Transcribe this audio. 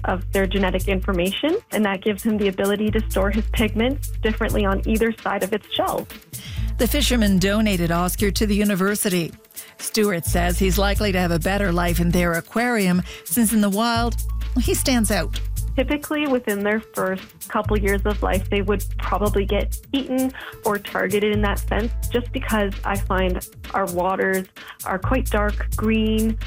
of their genetic information, and that gives him the ability to store his pigments differently on either side of its shell. The fisherman donated Oscar to the university. Stewart says he's likely to have a better life in their aquarium since in the wild, he stands out. Typically, within their first couple years of life, they would probably get eaten or targeted in that sense, just because I find our waters are quite dark green.